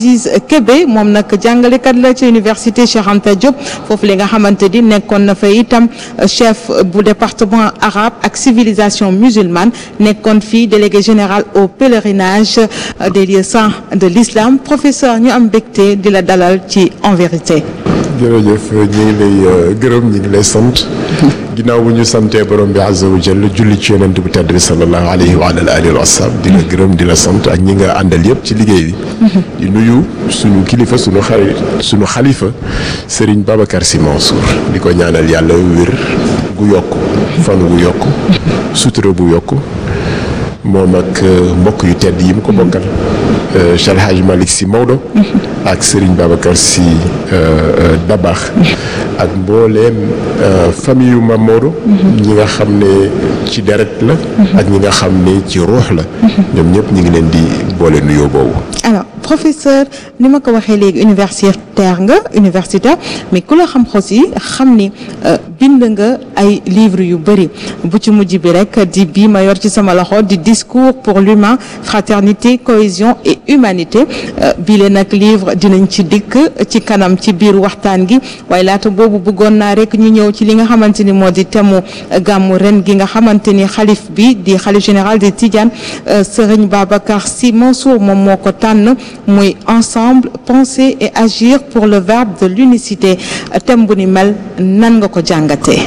Aziz Kébé moom nag jàngalekat la ci université Cheikh Anta Diop foofu li nga xamante ni nekkoon na fa itam chef bu département arabe ak civilisation musulmane nekkoon fii délégué général au pèlerinage des lieux saints de l'islam professeur ñu am mbégte di la dalal ci En Vérité. jërëjëf ñu ngi lay gërëm ñu ngi lay sant ginnaaw bu ñu santee borom bi azza wa jalla julli ci yonent bu tedd bi sallallahu alayhi wa alihi wa sallam di la gërëm di la sant ak ñi nga àndal yëpp ci liggéey bi. di nuyu suñu kilifa suñu xarit suñu xalifa Serigne Babacar Sy Mansour di ko ñaanal yàlla wér gu yokk fan gu yokk sutura bu yokk moom ak mbokk yu tedd yi mu ko bokkal. Cheikh El Hadj Malick Sy Maodo ak Serigne Babacar Sy Dabakh ak mbooleem famille yu Mame Maodo ñi nga xam ne ci deret la ak ñi nga xam ne ci ruux la ñoom ñëpp ñi ngi leen di boole nuyoo boobu. Alors professeur ni ma ko waxee léegi universitaire mais ku la xam aussi xam ni bind nga ay livres yu bëri bu ci mujj bi rek di bii ma yor ci sama loxo di discours pour l'humain fraternité cohésion et humanité bii leen nag livre dinañ ci dikk ci kanam ci biir waxtaan gi waaye laata boobu bëggoon naa rek ñu ñëw ci li nga xamante ni moo di thème gàmmu ren gi nga xamante ni xalif bi di xalif général des Tidianes Serigne Babacar Sy Mansour moom moo ko tànn muy ensemble penser et agir pour le verbe de l'unicité thème bu ni mel nan nga ko jàngatee.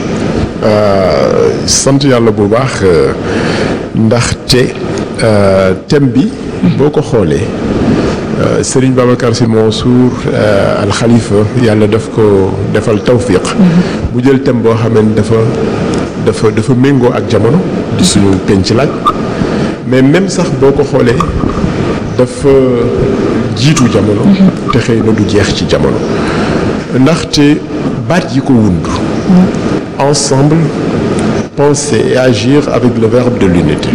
sant yàlla bu baax ndaxte thème bi boo ko xoolee Serigne Babacar Sy Mansour al Khalifa yàlla daf ko defal tawfiq bu jël thème boo xam ne dafa méngoo ak jamono di suñu penc laaj mais même sax boo ko xoolee dafa jiitu jamono te xëy na du jeex ci jamono ndaxte baat yi ko wund ensemble penser et agir avec le verbe de l'unité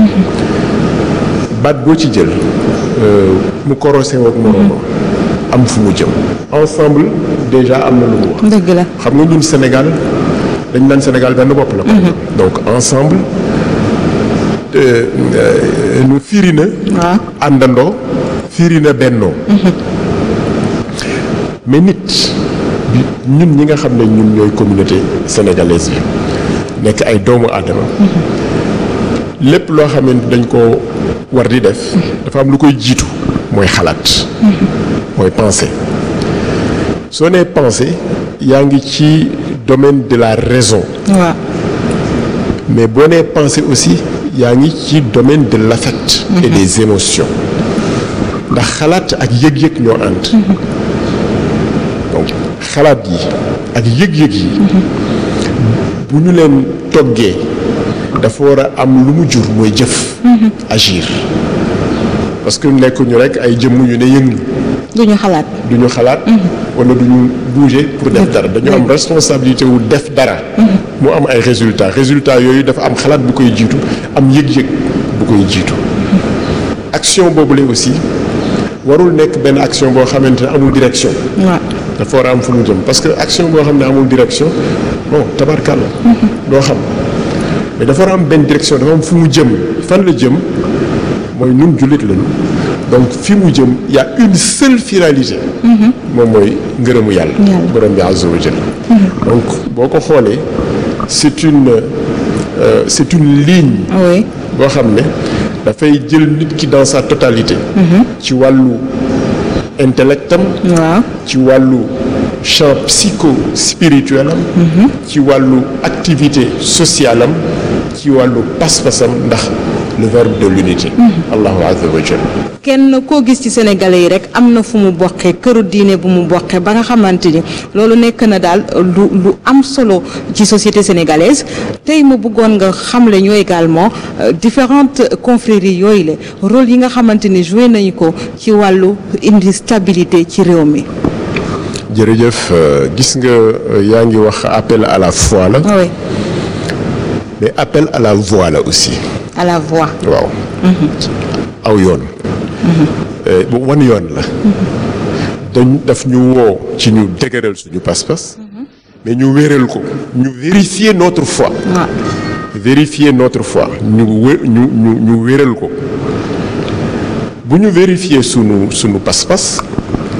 baat boo ci jël mu korosé ak moroomam am fu mu jëm ensemble déjà am na lu mu wax. dëgg la xam nga ñun Sénégal dañ naan Sénégal benn bopp la. donc ensemble nu firi na. àndandoo firi na bennoo. mais nit bi ñun ñi nga xam ne ñun ñooy communauté sénégalaise yi nekk ay doomu aadama. lépp loo xam ne dañ ko war di def dafa am lu koy jiitu mooy xalaat mooy penser soo nee penser yaa ngi ci domaine de la raison mais boo nee penser aussi yaa ngi ci domaine de l'affect et des émotions ndax xalaat ak yëg-yëg ñoo ànd donc xalaat yi ak yëg-yëg yi bu ñu leen toggee dafa war a am lu mu jur mooy jëf agir parce que nekkuñu rek ay jëmm yu ne yëngu duñu xalaat wala duñu bouger pour def dara dañu am responsabilité wu def dara mu am ay résultats yooyu dafa am xalaat bu koy jiitu am yëg-yëg bu koy jiitu action boobu la aussi warul nekk benn action boo xamante ne amul direction dafa war a am fu mu jëm parce que action boo xam ne amul direction bon tabarkàlla doo xam mais dafa war a am benn direction dafa am fu mu jëm fan la jëm mooy ñun jullit lañu donc fi mu jëm y a une seule finalité moom mooy ngërëmu yàlla borom bi azza wa jalla donc boo ko xoolee c'est une ligne boo xam ne dafay jël nit ki dans sa totalité ci wàllu intellectam ci wàllu champ psycho-spirituel am ci wàllu activité sociale am ci wàllu pas-pasam ndax le verbe de l'unité allahu azza wa jalla kenn koo gis ci sénégalais yi rek am na fu mu bokkee këru diine bu mu bokkee ba nga xamante ni loolu nekk na daal lu am solo ci société sénégalaise tey ma bëggoon nga xamle ñu également différentes confréries yooyu la rôle yi nga xamante ni joué nañu ko ci wàllu indi stabilité ci réew mi. jërëjëf gis nga yaa ngi wax appel à la foi la. oui. mais appel à la voix la aussi. à la voix. waaw. aw yoon. wan yoon la. daf ñu woo ci ñu dëgëral suñu pas-pas. mais ñu wéeral ko ñu vérifier notre foi. vérifier notre foi ñu wéeral ko bu ñu vérifier sunu pas-pas